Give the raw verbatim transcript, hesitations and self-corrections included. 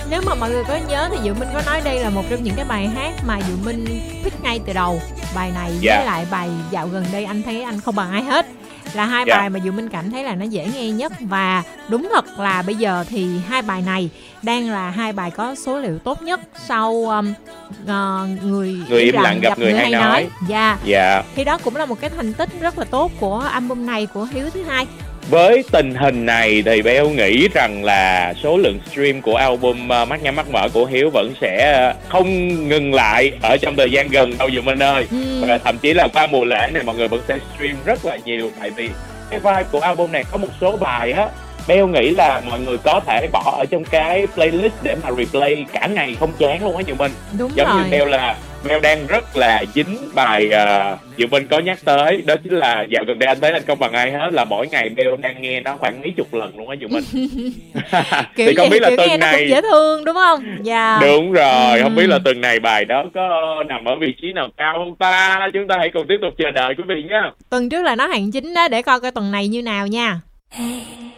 Nếu mà mọi người có nhớ thì Diệu Minh có nói đây là một trong những cái bài hát mà Diệu Minh pick ngay từ đầu. Bài này Dạ. với lại bài dạo gần đây anh thấy anh không bằng ai hết, là hai Dạ. bài mà Diệu Minh cảm thấy là nó dễ nghe nhất. Và đúng thật là bây giờ thì hai bài này đang là hai bài có số liệu tốt nhất sau um, uh, người, Người im lặng gặp người hay nói. Dạ. Dạ. Thì đó cũng là một cái thành tích rất là tốt của album này của Hiếu thứ hai. Với tình hình này thì Bell nghĩ rằng là số lượng stream của album uh, Mắt Nhắm Mắt Mở của Hiếu vẫn sẽ uh, không ngừng lại ở trong thời gian gần đâu Diệu Minh ơi. Ừ. Và thậm chí là qua mùa lễ này mọi người vẫn sẽ stream rất là nhiều. Tại vì cái vibe của album này có một số bài á, Bell nghĩ là mọi người có thể bỏ ở trong cái playlist để mà replay cả ngày không chán luôn á Diệu Minh. Đúng Giống rồi. như Bell là Bell đang rất là dính bài uh, Diệu Minh có nhắc tới, đó chính là dạo gần đây anh thấy anh không bằng ai hết, là mỗi ngày Bell đang nghe nó khoảng mấy chục lần luôn á Diệu Minh. Kiểu thì không gì, biết là kiểu tuần nghe này nó cũng dễ thương đúng không? Dạ. Đúng rồi, Ừ. không biết là tuần này bài đó có nằm ở vị trí nào cao không ta? Chúng ta hãy cùng tiếp tục chờ đợi quý vị nhé. Tuần trước là nó hạng chín đó, để coi coi tuần này như nào nha.